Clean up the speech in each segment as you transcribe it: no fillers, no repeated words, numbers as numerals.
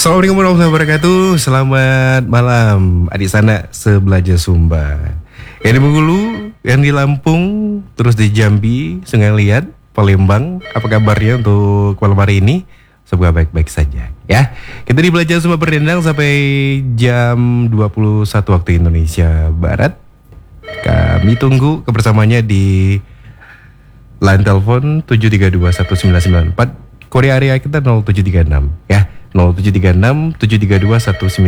Assalamualaikum warahmatullahi wabarakatuh. Selamat malam adik sana sebelajar Sumba. Yang di Bengkulu, yang di Lampung, terus di Jambi, Sungai Liat, Palembang. Apa kabarnya untuk malam hari ini? Semoga baik-baik saja ya. Kita di Belajar Sumba berdendang sampai jam 21 waktu Indonesia Barat. Kami tunggu kebersamaannya di line telepon 7321994. Korea area kita 0736 ya. 0736 732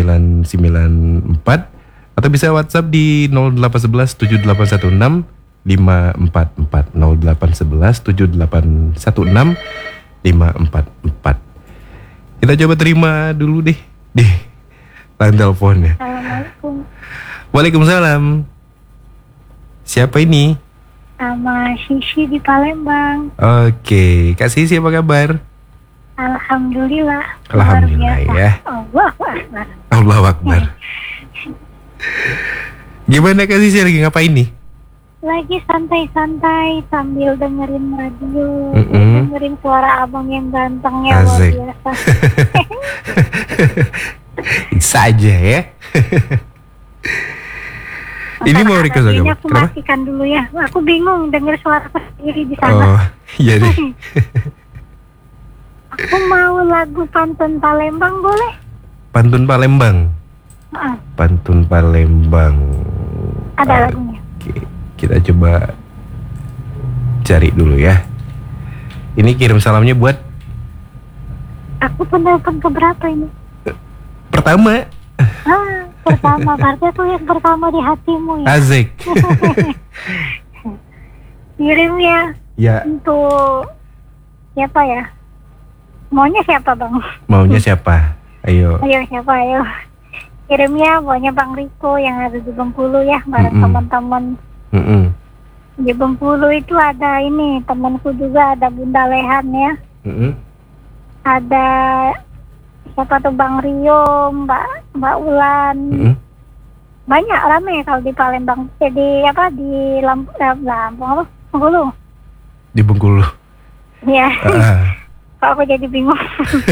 1994 atau bisa WhatsApp di 0811 7816 544 0811 7816 544. Kita coba terima dulu deh line teleponnya. Assalamualaikum. Waalaikumsalam. Siapa ini? Sama Sisi di Palembang. Oke, Kak Sisi apa kabar? Alhamdulillah. Alhamdulillah ya. Allahu Akbar. Allahu Akbar. Gimana Kak Sisi lagi ngapain nih? Lagi santai-santai sambil dengerin radio, dengerin suara abang yang gantengnya luar Asik. biasa. Bisa aja ya. Ini mau request Ini apa? aku matikan dulu ya. Aku bingung denger suara aku sendiri di sana. Oh, iya deh. Aku mau lagu Pantun Palembang boleh? Pantun Palembang. Pantun Palembang. Ada lagunya. Oke, kita coba cari dulu ya. Ini kirim salamnya buat Aku penelpon keberapa ini? pertama. Pertama, berarti aku yang pertama di hatimu ya. Asik. Kirim ya. Ya, Untuk siapa ya? Maunya siapa bang? maunya siapa? Ayo. Ayo siapa ayo. Kirimnya maunya Bang Riko yang ada di Bengkulu ya, bareng teman-teman. Di Bengkulu itu ada ini temanku juga, ada Bunda Lehan ya. Ada siapa tuh Bang Rio, Mbak Ulan. Banyak rame kalau di Palembang. Jadi apa di Lampung apa? Bengkulu. Di Bengkulu. Ya. Kok aku jadi bingung.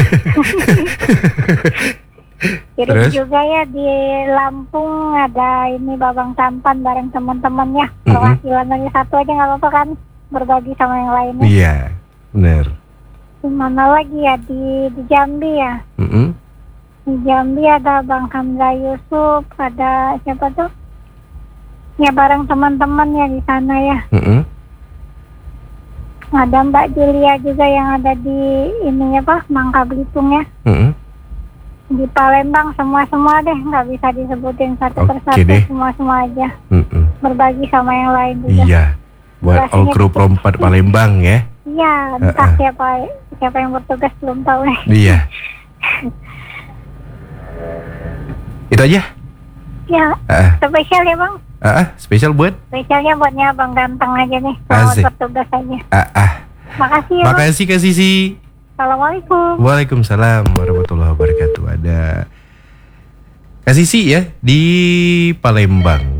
Kirim juga ya di Lampung ada ini Babang Sampan bareng teman-temannya. Perwakilan lagi satu aja nggak apa-apa kan, berbagi sama yang lainnya. Iya, benar. Di mana lagi ya di Jambi ya. Di Jambi ada Bang Hamzah Yusuf, ada siapa tuh? Ya bareng teman-temannya di sana ya. Ada Mbak Julia juga yang ada di ini apa Mangka Belitung ya. Di Palembang semua deh, nggak bisa disebutin satu persatu, semua aja. Berbagi sama yang lain juga. Iya, buat all crew Pro 4 Palembang ya. Iya, entah siapa yang bertugas belum tahu nih. Iya. Itu aja. Ya, spesial ya bang. Spesial buat? Spesialnya buatnya Bang Ganteng aja nih. Selamat bertugas aja. Makasih ya bang. Makasih Kak Sisi. Assalamualaikum. Waalaikumsalam warahmatullahi wabarakatuh. Ada Kak Sisi ya di Palembang.